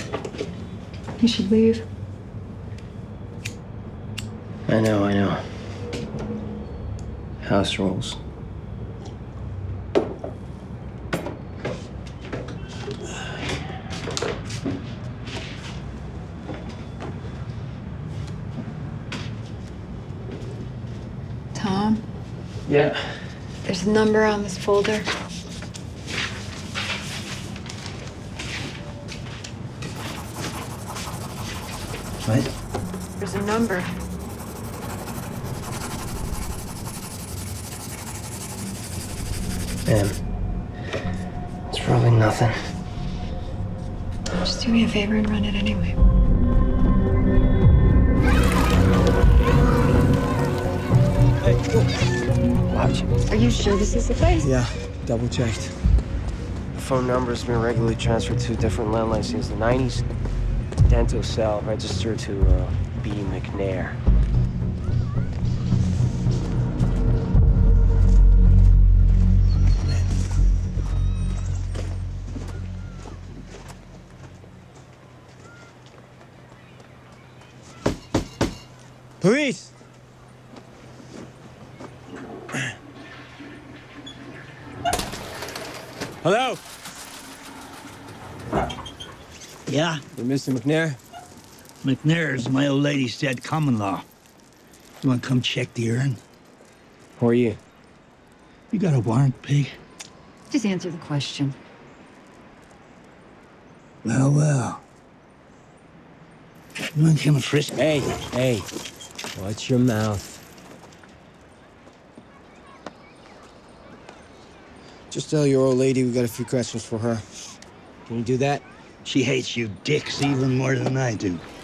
You should leave. I know. House rules. Tom? Yeah. There's a number on this folder. What? There's a number. Man, it's probably nothing. Just do me a favor and run it anyway. Watch. Are you sure this is the place? Yeah, double checked. The phone number's been regularly transferred to different landlines since the 90s. Dental cell registered to B. McNair. Police! Hello? Yeah? You're Mr. McNair? McNair's my old lady's dead common-law. You want to come check the urn? Who are you? You got a warrant, pig? Just answer the question. Well. You want to come and frisk? Hey. Watch your mouth. Just tell your old lady we got a few questions for her. Can you do that? She hates you dicks even more than I do.